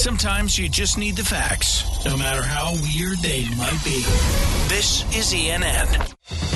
Sometimes you just need the facts, no matter how weird they might be. This is ENN.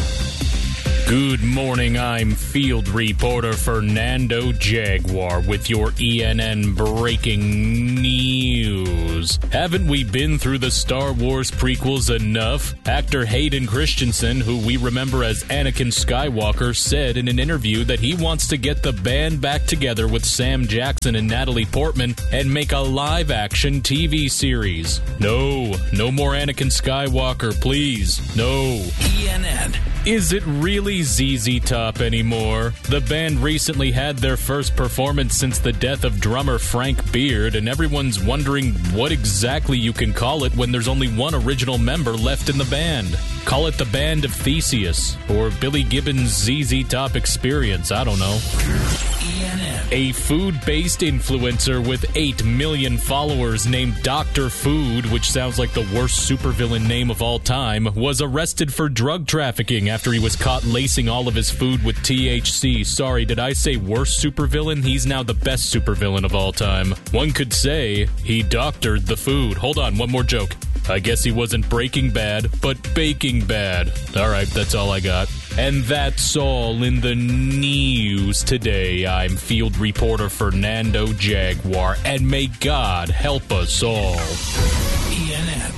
Good morning, I'm field reporter Fernando Jaguar with your ENN breaking news. Haven't we been through the Star Wars prequels enough? Actor Hayden Christensen, who we remember as Anakin Skywalker, said in an interview that he wants to get the band back together with Sam Jackson and Natalie Portman and make a live-action TV series. No more Anakin Skywalker, please. No. ENN. Is it really ZZ Top anymore? The band recently had their first performance since the death of drummer Frank Beard, and everyone's wondering what exactly you can call it when there's only one original member left in the band. Call it the Band of Theseus, or Billy Gibbons' ZZ Top Experience, I don't know. ENN. A food-based influencer with 8 million followers named Dr. Food, which sounds like the worst supervillain name of all time, was arrested for drug trafficking after he was caught lacing all of his food with THC. Sorry, did I say worst supervillain? He's now the best supervillain of all time. One could say he doctored the food. Hold on, one more joke. I guess he wasn't Breaking Bad, but Baking Bad. All right, that's all I got. And that's all in the news today. I'm field reporter Fernando Jaguar, and may God help us all. ENN.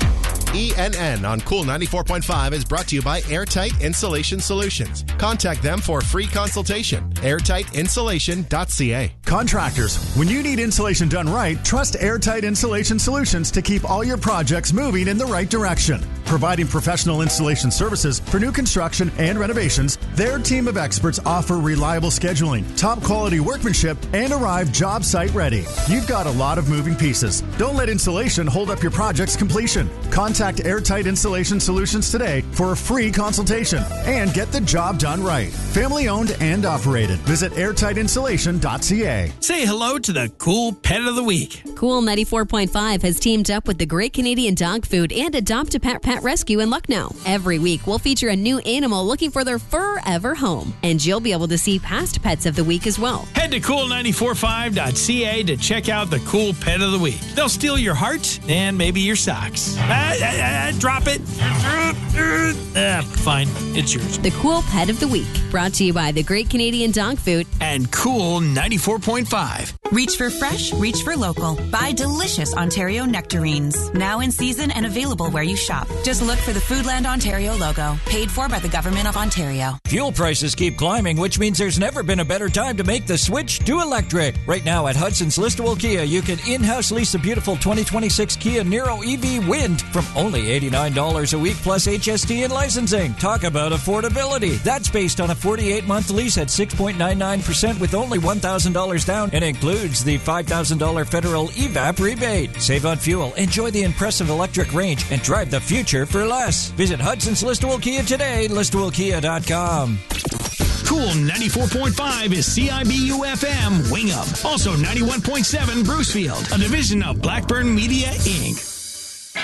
ENN on Cool 94.5 is brought to you by Airtight Insulation Solutions. Contact them for a free consultation. airtightinsulation.ca. Contractors, when you need insulation done right, trust Airtight Insulation Solutions to keep all your projects moving in the right direction. Providing professional installation services for new construction and renovations, their team of experts offer reliable scheduling, top quality workmanship, and arrive job site ready. You've got a lot of moving pieces. Don't let insulation hold up your project's completion. Contact Airtight Insulation Solutions today for a free consultation and get the job done right. Family owned and operated. Visit airtightinsulation.ca. Say hello to the cool pet of the week. Cool 94.5 has teamed up with the Great Canadian Dog Food and Adopt a Pet Rescue in Lucknow. Every week, we'll feature a new animal looking for their forever home, and you'll be able to see past pets of the week as well. Head to cool945.ca to check out the cool pet of the week. They'll steal your heart and maybe your socks. Drop it. Fine, it's yours. The Cool Pet of the Week, brought to you by the Great Canadian Dog Food and Cool 94.5. Reach for fresh, reach for local. Buy delicious Ontario nectarines. Now in season and available where you shop. Just look for the Foodland Ontario logo. Paid for by the Government of Ontario. Fuel prices keep climbing, which means there's never been a better time to make the switch to electric. Right now at Hudson's Listowel Kia, you can in-house lease a beautiful 2026 Kia Niro EV Wind from only $89 a week plus HST and licensing. Talk about affordability. That's based on a 48-month lease at 6.99% with only $1,000 down and includes the $5,000 federal EVAP rebate. Save on fuel, enjoy the impressive electric range, and drive the future for less. Visit Hudson's Listowel Kia today, listowelkia.com. Cool 94.5 is CIBU FM Wing Up. Also 91.7 Brucefield, a division of Blackburn Media, Inc.